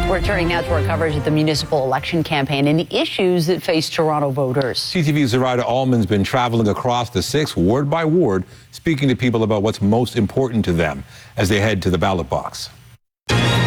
We're turning now to our coverage of the municipal election campaign and the issues that face Toronto voters. CTV's Zoraida Allman's been traveling across the 6 ward by ward, speaking to people about what's most important to them as they head to the ballot box.